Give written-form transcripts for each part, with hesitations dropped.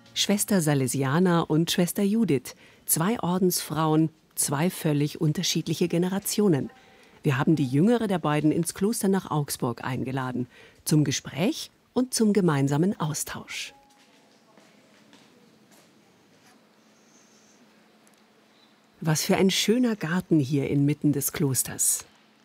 Schwester Salesiana und Schwester Judith, 2 Ordensfrauen, 2 völlig unterschiedliche Generationen. Wir haben die jüngere der beiden ins Kloster nach Augsburg eingeladen, zum Gespräch und zum gemeinsamen Austausch. Was für ein schöner Garten hier inmitten des Klosters.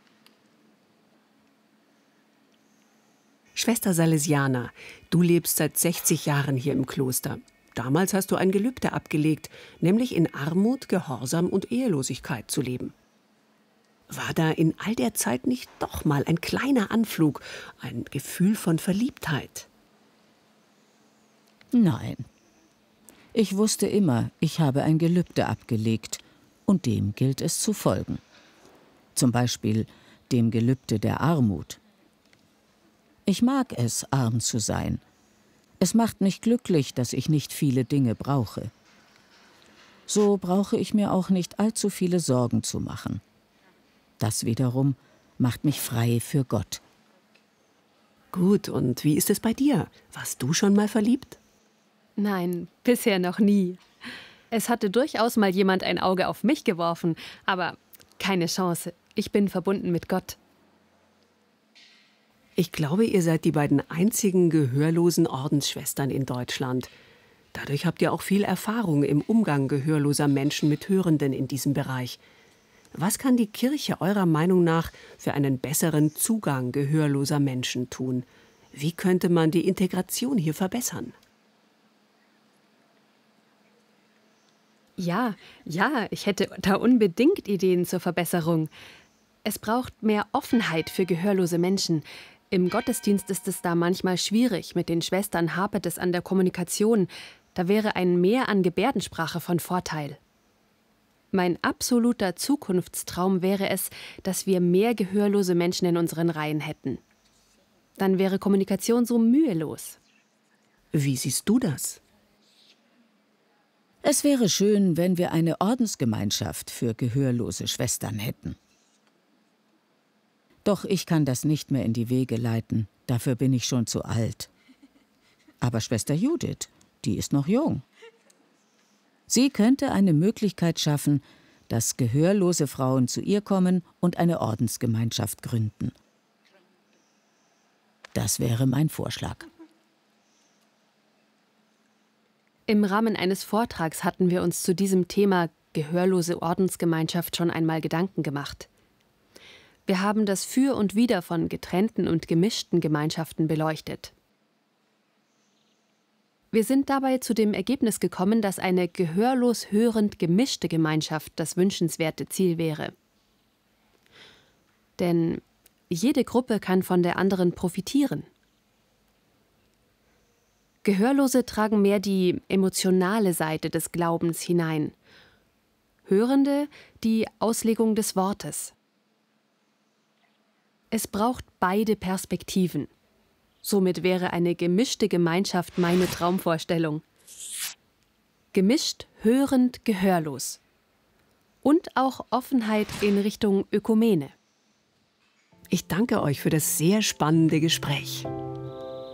Schwester Salesiana, du lebst seit 60 Jahren hier im Kloster. Damals hast du ein Gelübde abgelegt, nämlich in Armut, Gehorsam und Ehelosigkeit zu leben. War da in all der Zeit nicht doch mal ein kleiner Anflug, ein Gefühl von Verliebtheit? Nein. Ich wusste immer, ich habe ein Gelübde abgelegt und dem gilt es zu folgen. Zum Beispiel dem Gelübde der Armut. Ich mag es, arm zu sein. Es macht mich glücklich, dass ich nicht viele Dinge brauche. So brauche ich mir auch nicht allzu viele Sorgen zu machen. Das wiederum macht mich frei für Gott. Gut, und wie ist es bei dir? Warst du schon mal verliebt? Nein, bisher noch nie. Es hatte durchaus mal jemand ein Auge auf mich geworfen, aber keine Chance. Ich bin verbunden mit Gott. Ich glaube, ihr seid die beiden einzigen gehörlosen Ordensschwestern in Deutschland. Dadurch habt ihr auch viel Erfahrung im Umgang gehörloser Menschen mit Hörenden in diesem Bereich. Was kann die Kirche eurer Meinung nach für einen besseren Zugang gehörloser Menschen tun? Wie könnte man die Integration hier verbessern? Ja, ich hätte da unbedingt Ideen zur Verbesserung. Es braucht mehr Offenheit für gehörlose Menschen. Im Gottesdienst ist es da manchmal schwierig. Mit den Schwestern hapert es an der Kommunikation. Da wäre ein Mehr an Gebärdensprache von Vorteil. Mein absoluter Zukunftstraum wäre es, dass wir mehr gehörlose Menschen in unseren Reihen hätten. Dann wäre Kommunikation so mühelos. Wie siehst du das? Es wäre schön, wenn wir eine Ordensgemeinschaft für gehörlose Schwestern hätten. Doch ich kann das nicht mehr in die Wege leiten, dafür bin ich schon zu alt. Aber Schwester Judith, die ist noch jung. Sie könnte eine Möglichkeit schaffen, dass gehörlose Frauen zu ihr kommen und eine Ordensgemeinschaft gründen. Das wäre mein Vorschlag. Im Rahmen eines Vortrags hatten wir uns zu diesem Thema gehörlose Ordensgemeinschaft schon einmal Gedanken gemacht. Wir haben das Für und Wider von getrennten und gemischten Gemeinschaften beleuchtet. Wir sind dabei zu dem Ergebnis gekommen, dass eine gehörlos hörend gemischte Gemeinschaft das wünschenswerte Ziel wäre. Denn jede Gruppe kann von der anderen profitieren. Gehörlose tragen mehr die emotionale Seite des Glaubens hinein, Hörende die Auslegung des Wortes. Es braucht beide Perspektiven. Somit wäre eine gemischte Gemeinschaft meine Traumvorstellung. Gemischt, hörend, gehörlos. Und auch Offenheit in Richtung Ökumene. Ich danke euch für das sehr spannende Gespräch.